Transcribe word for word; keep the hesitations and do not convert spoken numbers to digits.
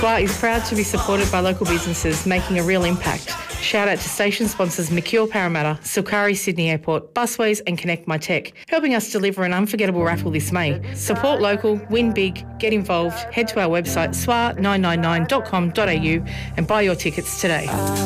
S W A is proud to be supported by local businesses making a real impact. Shout out to station sponsors Mercure Parramatta, Silkari Sydney Airport, Busways and Connect My Tech, helping us deliver an unforgettable raffle this May. Support local, win big, get involved. Head to our website s w a nine nine nine dot com dot a u and buy your tickets today.